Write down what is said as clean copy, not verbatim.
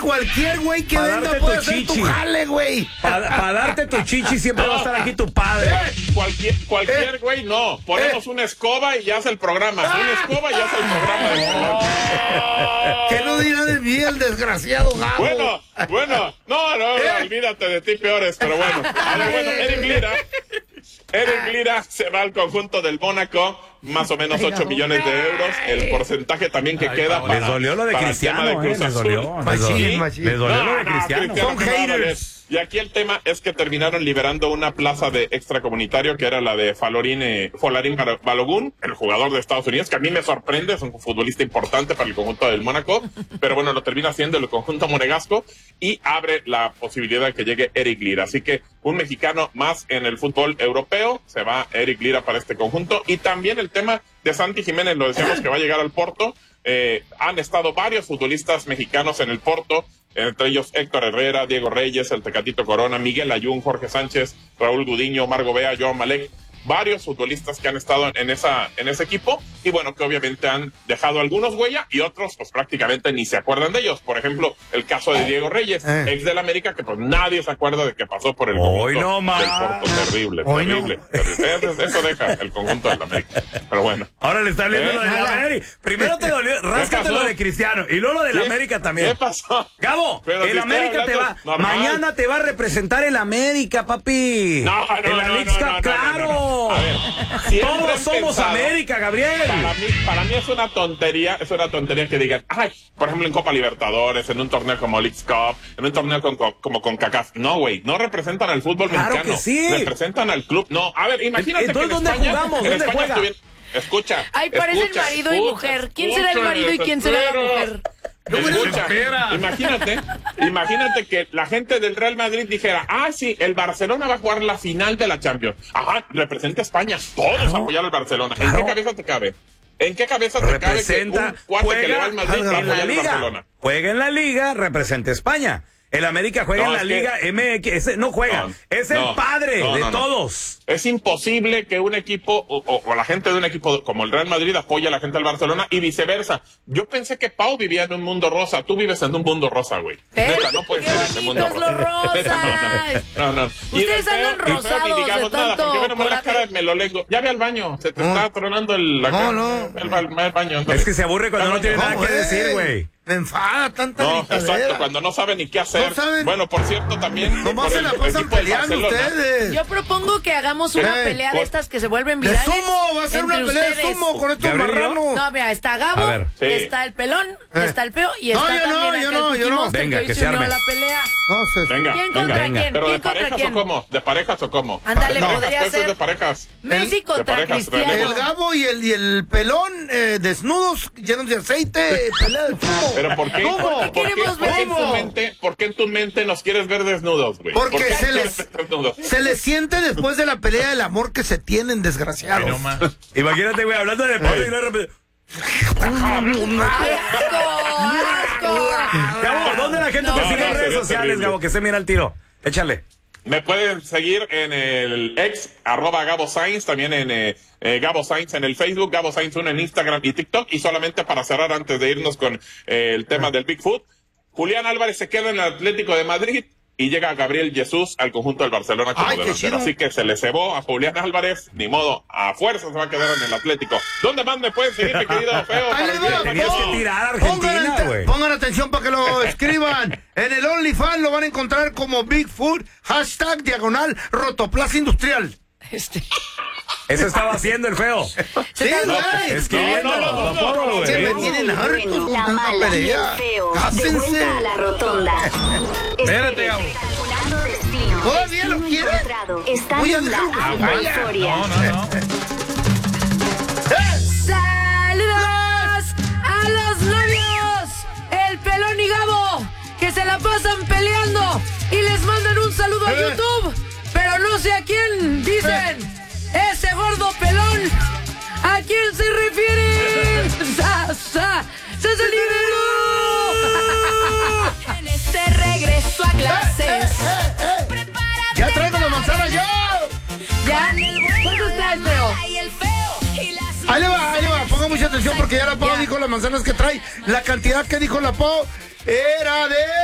cualquier güey que venga puede hacer tu jale, güey. Para darte tu chichi siempre va a estar aquí tu padre. Cualquier güey, no. Ponemos una escoba y ya hace el programa. Una escoba y ya hace el programa. ¿Qué no dirá de mí el desgraciado Gabo? Bueno. No, olvídate de ti peores, pero bueno. Eric Lira se va al conjunto del Mónaco, más o menos 8 millones de euros. El porcentaje también que queda para... Les dolió lo de Cristiano, les dolió lo de Cristiano. Son haters. Y aquí el tema es que terminaron liberando una plaza de extracomunitario que era la de Folarin Balogun, el jugador de Estados Unidos, que a mí me sorprende, es un futbolista importante para el conjunto del Mónaco, pero bueno, lo termina haciendo el conjunto monegasco y abre la posibilidad de que llegue Eric Lira. Así que un mexicano más en el fútbol europeo, se va Eric Lira para este conjunto. Y también el tema de Santi Jiménez, lo decíamos que va a llegar al Porto. Han estado varios futbolistas mexicanos en el Porto, entre ellos Héctor Herrera, Diego Reyes, el Tecatito Corona, Miguel Ayun, Jorge Sánchez, Raúl Gudiño, Omar Gobea, Joan Malek, varios futbolistas que han estado en ese equipo y bueno, que obviamente han dejado algunos huella y otros pues prácticamente ni se acuerdan de ellos. Por ejemplo, el caso de Diego Reyes, ex del América, que pues nadie se acuerda de que pasó por el conjunto del Porto. Terrible. Eso deja el conjunto del América. Pero bueno. Ahora le está hablando lo de la América. Primero te dolió, ráscate lo de Cristiano y luego lo del América también. ¿Qué pasó? Gabo, el América te va, mañana te va a representar el América, papi. No, claro. A ver, todos somos América, Gabriel. Para mí es una tontería que digan, por ejemplo en Copa Libertadores, en un torneo como Leagues Cup, en un torneo como con CONCACAF. No, güey, no representan al fútbol mexicano. Que sí. Representan al club. No, a ver, imagínate. Entonces, ¿dónde jugamos? ¿Dónde juega? Escucha. Parecen marido y mujer. ¿Quién será el marido y quién será la mujer? Escucha, imagínate que la gente del Real Madrid dijera, sí, el Barcelona va a jugar la final de la Champions. Representa a España. Todos apoyar al Barcelona. ¿En qué cabeza te cabe? ¿En qué cabeza te cabe que un cuate que le va al Madrid va a apoyar al Barcelona? Juega en la Liga, representa a España. El América juega en la Liga MX, no juega, es el padre de todos. Es imposible que un equipo o la gente de un equipo como el Real Madrid apoye a la gente del Barcelona y viceversa. Yo pensé que Pau vivía en un mundo rosa, tú vives en un mundo rosa, güey. Neta, no puedes vivir en un mundo rosa. No. Ustedes andan rosados ni digamos de nada, tanto porque ven la cara de melolengo. Ya ve al baño, se te está tronando el baño. Es que se aburre cuando no tiene nada que decir, güey. Me enfada tanta gritadera. Exacto, cuando no saben ni qué hacer. Bueno, por cierto, también... Nomás se la pasan peleando ustedes. Yo propongo que hagamos una pelea de estas que se vuelven virales. ¡De sumo! ¡Va a ser una pelea de sumo con estos marranos! No, mira, está Gabo, está el pelón, está el feo y está también yo no. Venga, que se arme. La pelea. Venga. ¿Quién contra quién? ¿Pero de parejas o cómo? ¿De parejas o cómo? Ándale, podría ser. de parejas. Messi contra Cristiano. El Gabo y el pelón desnudos, llenos de aceite, pelea de sumo. ¿Pero por qué? ¿Por qué en tu mente nos quieres ver desnudos, güey? Porque se les siente después de la pelea el amor que se tienen, desgraciados. Imagínate, güey, hablando de deporte y de repente... Gabo, ¿dónde la gente te sigue en redes sociales, Gabo? Que se mira el tiro. Échale. Me pueden seguir en el ex @Gabo Sainz, también en Gabo Sainz en el Facebook, Gabo Sainz 1 en Instagram y TikTok. Y solamente para cerrar, antes de irnos con el tema del Bigfoot, Julián Álvarez se queda en el Atlético de Madrid y llega Gabriel Jesús al conjunto del Barcelona como delantero. Así que se le cebó a Julián Álvarez, ni modo, a fuerza se va a quedar en el Atlético. ¿Dónde más me pueden seguir, mi querido feo? Tenías que tirar a Argentina, güey. Pongan atención para que lo escriban. En el OnlyFans lo van a encontrar como Bigfoot, #Rotoplas Industrial. Eso estaba haciendo el feo. Sí, escribiendo. Se me tienen hartos La mala y el feo. De vuelta a la rotonda. Espérate, Gabo. ¿Todavía lo quieres? Están en la euforia. ¡Saludos a los novios! El pelón y Gabo, que se la pasan peleando y les mandan un saludo a YouTube, pero no sé a quién. Dicen, ese gordo pelón, ¿a quién se refieren? ¡Se liberó! En este regreso a clases. ¡Ya traigo la manzana yo! ¿Ya? ¿Cuántos traes, feo? Ahí le va, ponga mucha atención porque ya la Pau dijo las manzanas que trae. La cantidad que dijo la Pau era de...